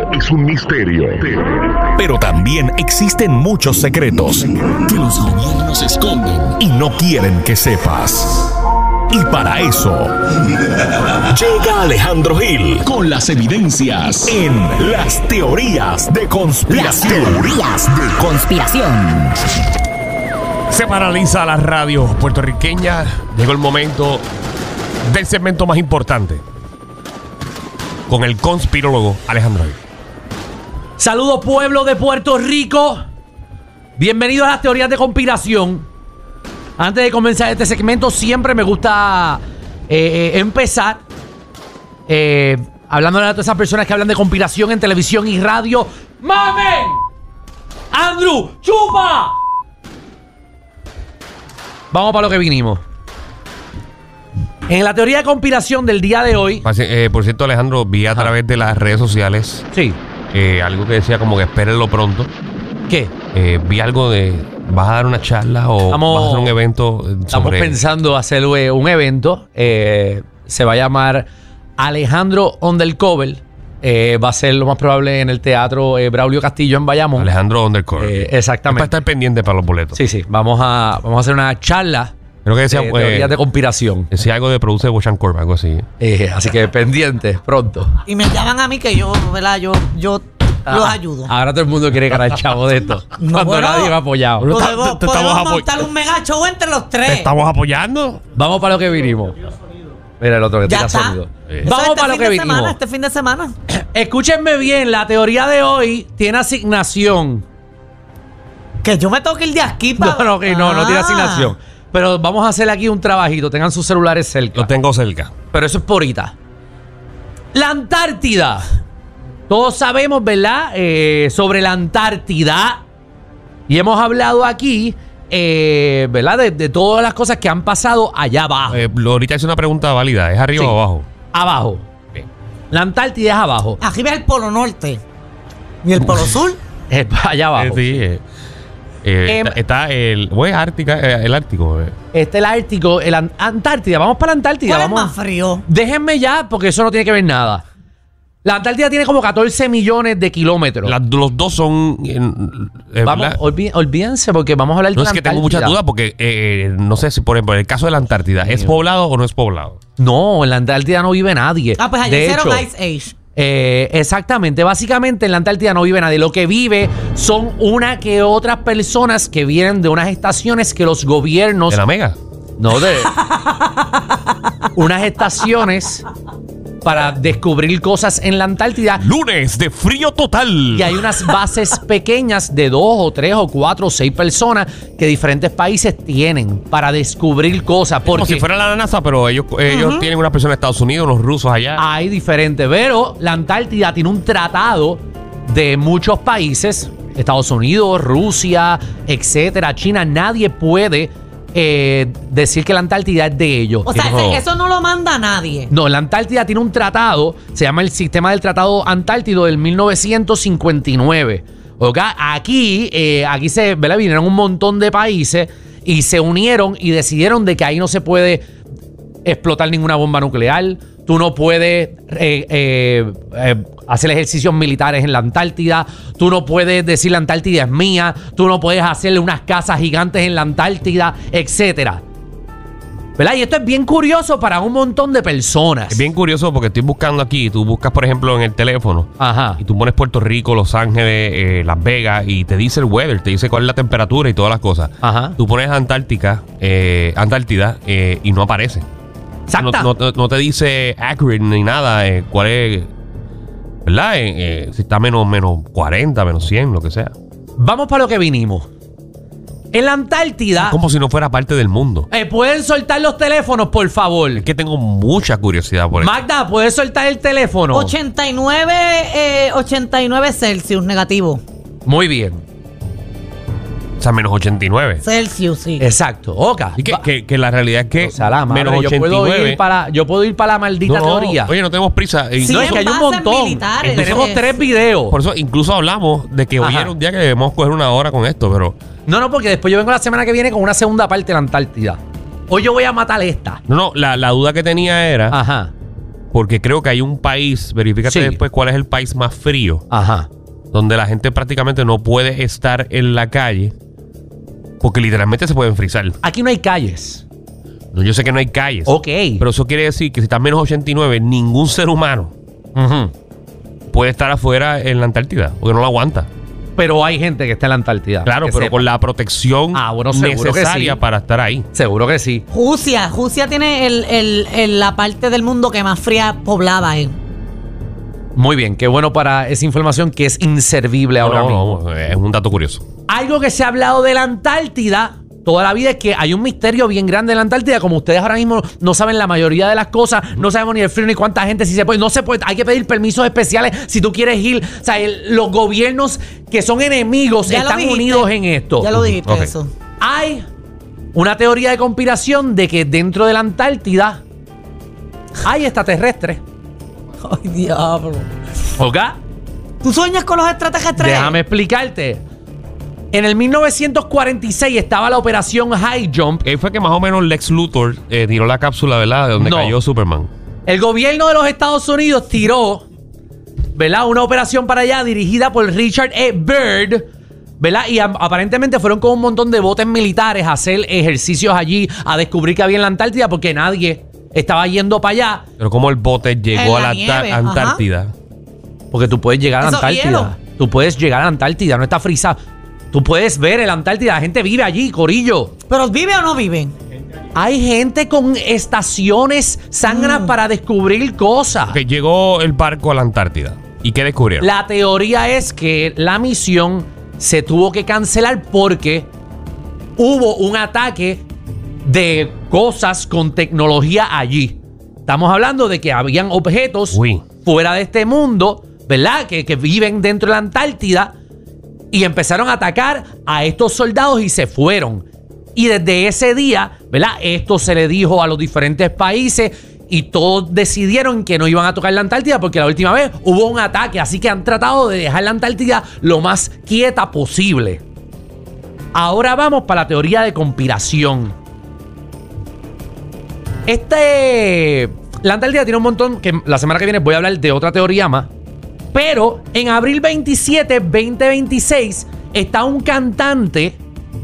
es un misterio. Pero también existen muchos secretos que los gobiernos esconden y no quieren que sepas. Y para eso llega Alejandro Gil con las evidencias en Las Teorías de Conspiración. Se paraliza la radio puertorriqueña. Llegó el momento del segmento más importante con el conspirólogo Alejandro Gil. Saludos, pueblo de Puerto Rico. Bienvenidos a Las Teorías de Conspiración. Antes de comenzar este segmento, siempre me gusta empezar hablándole a todas esas personas que hablan de conspiración en televisión y radio. ¡Mamen! ¡Andrew! ¡Chupa! Vamos para lo que vinimos. En la teoría de conspiración del día de hoy... Por cierto, Alejandro, vi a través de las redes sociales algo que decía como que espérenlo pronto. ¿Qué? Vi algo de... ¿Vas a dar una charla o vas a hacer un evento sobre...? Estamos pensando hacer un evento. Se va a llamar Alejandro Undercover. Va a ser lo más probable en el Teatro Braulio Castillo en Bayamón. Alejandro Undercover. Exactamente. Para estar pendiente para los boletos. Sí. Vamos a hacer una charla. Creo que decía... teorías de conspiración. Decía algo de Produce Bochan Corp, algo así. Así que pendientes, pronto. Y me llaman a mí que yo, ¿verdad? Yo los ayudo. Ahora todo el mundo quiere ganar chavo de esto. Cuando nadie me ha apoyado. Podemos montar un mega show entre los tres. ¿Te estamos apoyando? Vamos para lo que vinimos. Mira el otro que tira sonido. Vamos para lo que vinimos. Este fin de semana. Escúchenme bien, la teoría de hoy tiene asignación. Que yo me tengo que ir de aquí para... No tiene asignación. Pero vamos a hacer aquí un trabajito. Tengan sus celulares cerca. Lo tengo cerca. Pero eso es por ahorita. La Antártida. Todos sabemos, ¿verdad? Sobre la Antártida. Y hemos hablado aquí, ¿verdad? De todas las cosas que han pasado allá abajo. Ahorita hice una pregunta válida. ¿Es arriba o abajo? Abajo. Bien. La Antártida es abajo. Arriba es el Polo Norte. ¿Y el Polo Sur? Allá abajo. Está el Ártica, el Ártico. Este es el Ártico, el Antártida. Vamos para la Antártida. ¿Cuál es más frío? Déjenme ya, porque eso no tiene que ver nada. La Antártida tiene como 14 millones de kilómetros. Los dos son... Vamos, olvídense, porque vamos a hablar de la Antártida. No, es que tengo muchas dudas porque no sé si, por ejemplo, en el caso de la Antártida, ¿es poblado o no es poblado? No, en la Antártida no vive nadie. Pues allá hicieron Ice Age. Exactamente. Básicamente en la Antártida no vive nadie. Lo que vive son una que otras personas que vienen de unas estaciones que los gobiernos... ¿De la Mega? No, de... unas estaciones... para descubrir cosas en la Antártida. Lunes de frío total. Y hay unas bases pequeñas de 2 o 3 o 4 o 6 personas que diferentes países tienen para descubrir cosas. Como si fuera la NASA, pero ellos tienen una persona de Estados Unidos, los rusos allá. Hay diferentes, pero la Antártida tiene un tratado de muchos países, Estados Unidos, Rusia, etcétera, China. Nadie puede decir que la Antártida es de ellos. O sea, eso no lo manda nadie. No, la Antártida tiene un tratado, se llama el Sistema del Tratado Antártido del 1959. ¿Okay? Aquí se, ¿verdad? Vinieron un montón de países y se unieron y decidieron de que ahí no se puede explotar ninguna bomba nuclear. Tú no puedes hacer ejercicios militares en la Antártida. Tú no puedes decir la Antártida es mía. Tú no puedes hacerle unas casas gigantes en la Antártida, etcétera. ¿Verdad? Y esto es bien curioso para un montón de personas. Es bien curioso porque estoy buscando aquí. Tú buscas, por ejemplo, en el teléfono. Ajá. Y tú pones Puerto Rico, Los Ángeles, Las Vegas y te dice el weather, te dice cuál es la temperatura y todas las cosas. Ajá. Tú pones Antártida y no aparece. No te dice accurate ni nada cuál es, ¿verdad? Si está menos 40, menos 100, lo que sea. Vamos para lo que vinimos. En la Antártida... Es como si no fuera parte del mundo. ¿Pueden soltar los teléfonos, por favor? Es que tengo mucha curiosidad por eso. Magda, ¿puedes soltar el teléfono? 89 Celsius negativo. Muy bien. O sea, menos 89. Celsius, sí. Exacto. Oca. Y que la realidad es que o sea, la madre, menos 89. Yo puedo ir para la maldita teoría. Oye, no tenemos prisa. Sí, no, es que hay un montón. Tenemos 3 videos. Por eso incluso hablamos de que hoy era un día que debemos coger una hora con esto, pero... No, porque después yo vengo la semana que viene con una segunda parte de la Antártida. Hoy yo voy a matar esta. No, la duda que tenía era... Ajá. Porque creo que hay un país, verifícate después cuál es el país más frío. Ajá. Donde la gente prácticamente no puede estar en la calle porque literalmente se pueden frizar. Aquí no hay calles. No, yo sé que no hay calles. Ok. Pero eso quiere decir que si está a menos 89, ningún ser humano puede estar afuera en la Antártida porque no lo aguanta. Pero hay gente que está en la Antártida. Claro, pero sepa. con la protección necesaria para estar ahí. Seguro que sí. Rusia tiene la parte del mundo que más fría poblada es. Muy bien, qué bueno para esa información que es inservible ahora mismo. No, es un dato curioso. Algo que se ha hablado de la Antártida toda la vida es que hay un misterio bien grande en la Antártida. Como ustedes ahora mismo no saben la mayoría de las cosas, no sabemos ni el frío ni cuánta gente, si se puede, no se puede, hay que pedir permisos especiales si tú quieres ir. O sea, los gobiernos que son enemigos Ya están unidos en esto. Ya lo dijiste Ok. eso. Hay una teoría de conspiración de que dentro de la Antártida hay extraterrestres. Ay, diablo. ¿Ok? ¿Tú sueñas con los extraterrestres? Déjame explicarte. En el 1946 estaba la operación High Jump. Ahí fue que más o menos Lex Luthor tiró la cápsula, ¿verdad? De donde No. cayó Superman. El gobierno de los Estados Unidos tiró, ¿verdad?, una operación para allá dirigida por Richard E. Byrd, ¿verdad? Y aparentemente fueron con un montón de botes militares a hacer ejercicios allí, a descubrir qué había en la Antártida, porque nadie estaba yendo para allá. Pero como el bote llegó En a la la nieve, Antártida. Porque tú puedes llegar a la Eso, Antártida. hielo. Tú puedes llegar a la Antártida, no está frisado. Tú puedes ver la Antártida, la gente vive allí, corillo. ¿Pero vive o no viven? Hay gente con estaciones sangranas para descubrir cosas. Que llegó el barco a la Antártida. ¿Y qué descubrieron? La teoría es que la misión se tuvo que cancelar porque hubo un ataque de cosas con tecnología allí. Estamos hablando de que habían objetos fuera de este mundo, ¿verdad? Que viven dentro de la Antártida y empezaron a atacar a estos soldados y se fueron. Y desde ese día, ¿verdad? Esto se le dijo a los diferentes países y todos decidieron que no iban a tocar la Antártida porque la última vez hubo un ataque. Así que han tratado de dejar la Antártida lo más quieta posible. Ahora vamos para la teoría de conspiración. La Antártida tiene un montón, que la semana que viene voy a hablar de otra teoría más. Pero en abril 27, 2026, está un cantante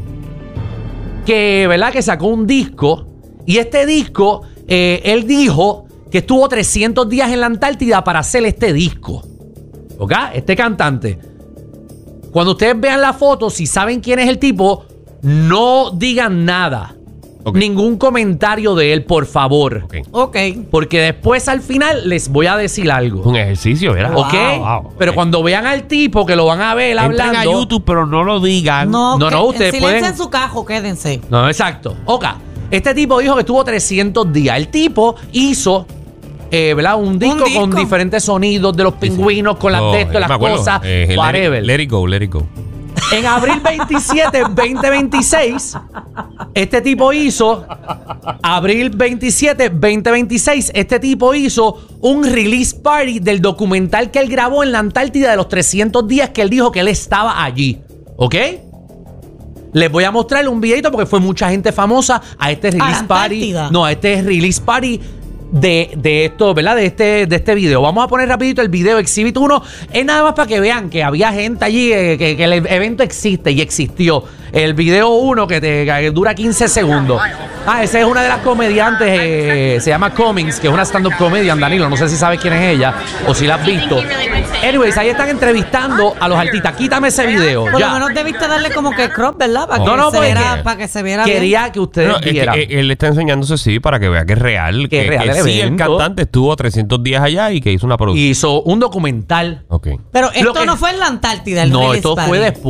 que, ¿verdad?, que sacó un disco. Y este disco, él dijo que estuvo 300 días en la Antártida para hacer este disco. ¿Ok? Este cantante. Cuando ustedes vean la foto, si saben quién es el tipo, no digan nada. Okay. Ningún comentario de él, por favor. Okay. Ok. Porque después al final les voy a decir algo. Un ejercicio, ¿verdad? ¿Ok? Wow. Pero cuando vean al tipo que lo van a ver Entren hablando. a YouTube, pero no lo digan. No, No, ustedes en silencio pueden- en su cajo, quédense. No, exacto. Ok. Este tipo dijo que estuvo 300 días. El tipo hizo, ¿verdad?, un disco con diferentes sonidos de los pingüinos, con las de esto, las cosas, whatever. Let it go, let it go. En abril 27, 2026, este tipo hizo, abril 27, 2026, este tipo hizo un release party del documental que él grabó en la Antártida de los 300 días que él dijo que él estaba allí. ¿Ok? Les voy a mostrar un videito porque fue mucha gente famosa a este release party. No, a este release party de esto, ¿verdad? De este video. Vamos a poner rapidito el video Exhibit 1. Es nada más para que vean que había gente allí, que el evento existe y existió. El video 1 que dura 15 segundos. Esa es una de las comediantes, se llama Cummings, que es una stand-up comedian, Danilo. No sé si sabes quién es ella o si la has visto. Anyways, ahí están entrevistando a los artistas. Quítame ese video. Por Ya. lo menos debiste darle como que crop, ¿verdad? Para porque que se viera bien. quería que ustedes No, es vieran. que él está enseñándose, sí, para que vea que es real. Que es real el sí, el evento. cantante estuvo 300 días allá y que hizo una producción. Hizo un documental. Ok. Pero Lo esto que- no fue en la Antártida, el No, release esto party. fue después.